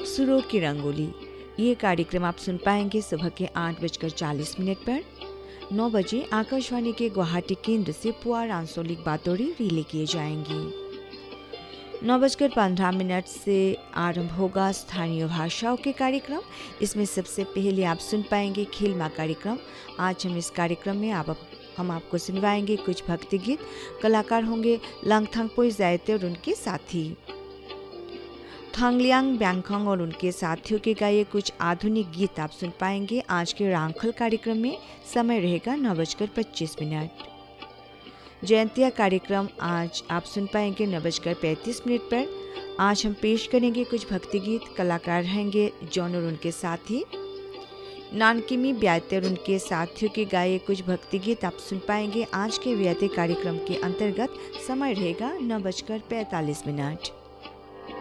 सुरों की रंगोली। ये कार्यक्रम आप सुन पाएंगे सुबह के 8:40 पर। 9 बजे आकाशवाणी के गुवाहाटी केंद्र से पुआर आंसोलिक बातोड़ी रिले किए जाएंगी। 9:15 से आरंभ होगा स्थानीय भाषाओं के कार्यक्रम। इसमें सबसे पहले आप सुन पाएंगे खिलमा कार्यक्रम। आज हम इस कार्यक्रम में हम आपको सुनवाएंगे कुछ भक्ति गीत। कलाकार होंगे लंगथंगपोई जायते और उनके साथी। थांगलियांग बैंगखोंग और उनके साथियों के गाए कुछ आधुनिक गीत आप सुन पाएंगे आज के रांखल कार्यक्रम में। समय रहेगा 9:25। जयंतिया कार्यक्रम आज आप सुन पाएंगे 9:35 पर। आज हम पेश करेंगे कुछ भक्ति गीत। कलाकार रहेंगे जॉन और उनके साथी। नानकिमी ब्याते और उनके साथियों के गाए कुछ भक्ति गीत आप सुन पाएंगे आज के व्याते कार्यक्रम के अंतर्गत। समय रहेगा 9:45।